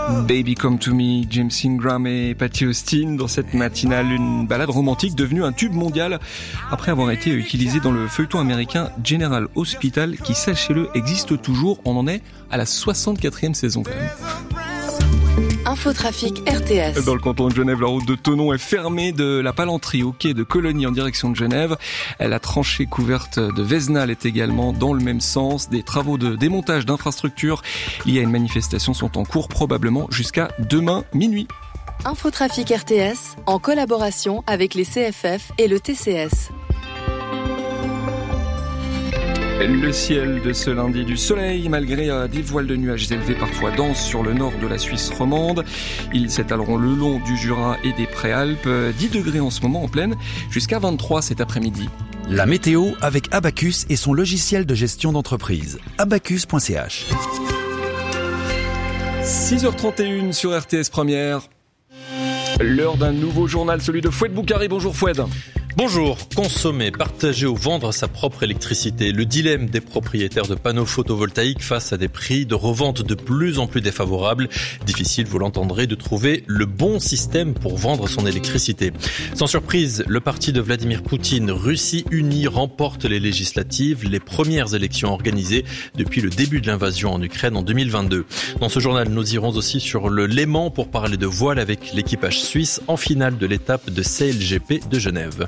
Baby Come To Me, James Ingram et Patty Austin dans cette matinale, une ballade romantique devenue un tube mondial après avoir été utilisée dans le feuilleton américain General Hospital qui, sachez-le, existe toujours. On en est à la 64e saison quand même. Infotrafic RTS. Dans le canton de Genève, la route de Thonon est fermée de la Palanterie au quai de Colonie en direction de Genève. La tranchée couverte de Vézenal est également dans le même sens. Des travaux de démontage d'infrastructures liés à une manifestation sont en cours, probablement jusqu'à demain minuit. Infotrafic RTS en collaboration avec les CFF et le TCS. Le ciel de ce lundi, du soleil malgré des voiles de nuages élevés parfois denses sur le nord de la Suisse romande. Ils s'étaleront le long du Jura et des Préalpes. 10 degrés en ce moment en pleine, jusqu'à 23 cet après-midi. La météo avec Abacus et son logiciel de gestion d'entreprise. Abacus.ch. 6h31 sur RTS Première. L'heure d'un nouveau journal, celui de Fouad Boukari. Bonjour Fouad. Bonjour. Consommer, partager ou vendre sa propre électricité. Le dilemme des propriétaires de panneaux photovoltaïques face à des prix de revente de plus en plus défavorables. Difficile, vous l'entendrez, de trouver le bon système pour vendre son électricité. Sans surprise, le parti de Vladimir Poutine, Russie unie, remporte les législatives, les premières élections organisées depuis le début de l'invasion en Ukraine en 2022. Dans ce journal, nous irons aussi sur le Léman pour parler de voile avec l'équipage suisse en finale de l'étape de CLGP de Genève.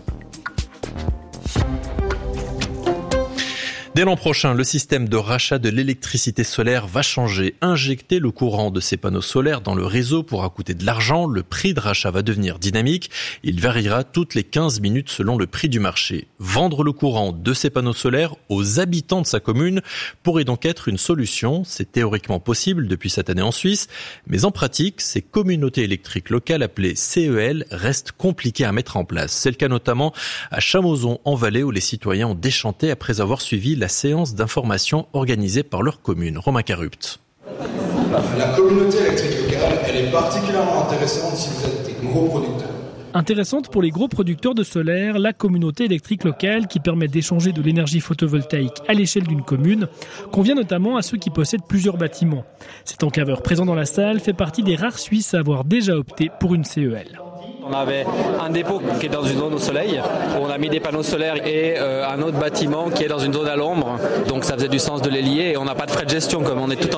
Dès l'an prochain, le système de rachat de l'électricité solaire va changer. Injecter le courant de ces panneaux solaires dans le réseau pourra coûter de l'argent. Le prix de rachat va devenir dynamique. Il variera toutes les 15 minutes selon le prix du marché. Vendre le courant de ces panneaux solaires aux habitants de sa commune pourrait donc être une solution. C'est théoriquement possible depuis cette année en Suisse. Mais en pratique, ces communautés électriques locales appelées CEL restent compliquées à mettre en place. C'est le cas notamment à Chamoson en Valais où les citoyens ont déchanté après avoir suivi la séance d'information organisée par leur commune. Romain Carupt. La communauté électrique locale, elle est particulièrement intéressante si vous êtes des gros producteurs. Intéressante pour les gros producteurs de solaire, la communauté électrique locale qui permet d'échanger de l'énergie photovoltaïque à l'échelle d'une commune convient notamment à ceux qui possèdent plusieurs bâtiments. Cet enclaveur présent dans la salle fait partie des rares Suisses à avoir déjà opté pour une CEL. On avait un dépôt qui est dans une zone au soleil, où on a mis des panneaux solaires et un autre bâtiment qui est dans une zone à l'ombre. Donc ça faisait du sens de les lier et on n'a pas de frais de gestion comme on est tout en